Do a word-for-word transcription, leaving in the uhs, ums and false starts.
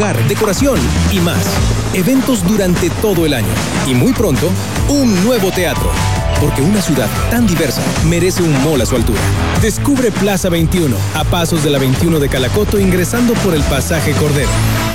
hogar, decoración y más. Eventos durante todo el año. Y muy pronto, un nuevo teatro. Porque una ciudad tan diversa merece un mall a su altura. Descubre Plaza veintiuno, a pasos de la veintiuno de Calacoto, ingresando por el Pasaje Cordero.